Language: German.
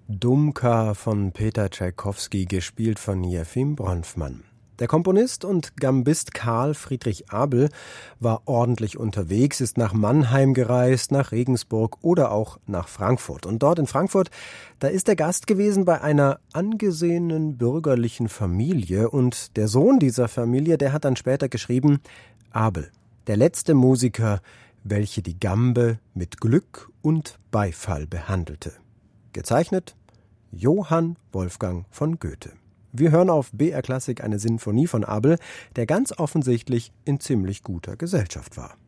Dumka von Peter Tschaikowski, gespielt von Jefim Bronfman. Der Komponist und Gambist Karl Friedrich Abel war ordentlich unterwegs, ist nach Mannheim gereist, nach Regensburg oder auch nach Frankfurt. Und dort in Frankfurt, da ist er Gast gewesen bei einer angesehenen bürgerlichen Familie. Und der Sohn dieser Familie, der hat dann später geschrieben: Abel, der letzte Musiker, welche die Gambe mit Glück und Beifall behandelte. Gezeichnet Johann Wolfgang von Goethe. Wir hören auf BR Klassik eine Sinfonie von Abel, der ganz offensichtlich in ziemlich guter Gesellschaft war.